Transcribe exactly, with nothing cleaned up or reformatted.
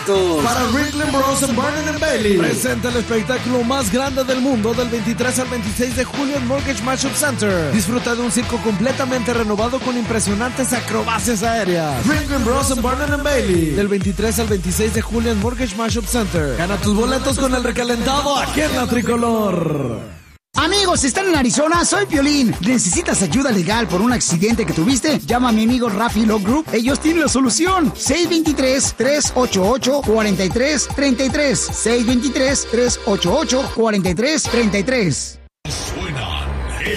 boletos. Para Ringling Bros and Barnum and Bailey. Presenta el espectáculo más grande del mundo del veintitrés al veintiséis de julio en Mortgage Mashup Center. Disfruta de un circo completamente renovado con impresionantes acrobacias aéreas. Ringling Bros and Barnum and Bailey. Del veintitrés al veintiséis de julio en Mortgage Mashup Center. Gana tus boletos con el recalentado aquí en la Tricolor. Amigos, ¿están en Arizona? Soy Piolín. ¿Necesitas ayuda legal por un accidente que tuviste? Llama a mi amigo Rafi Law Group. Ellos tienen la solución. seis dos tres, tres ocho ocho, cuatro tres tres tres. seis dos tres, tres ocho ocho, cuatro tres tres tres.